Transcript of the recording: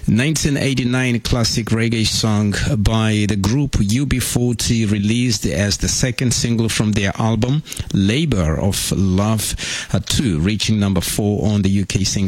1989 classic reggae song by the group UB40, released as the second single from their album Labour of Love 2, reaching number 4 on the UK single